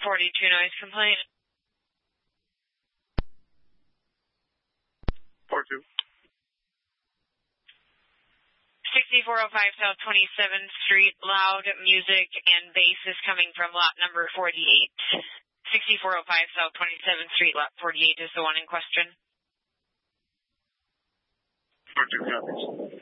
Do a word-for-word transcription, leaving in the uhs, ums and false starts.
forty-two noise complaint. four two. sixty-four oh five South twenty-seventh Street, loud music and bass is coming from lot number forty-eight. sixty-four oh five South twenty-seventh Street, lot forty-eight is the one in question. four two copies.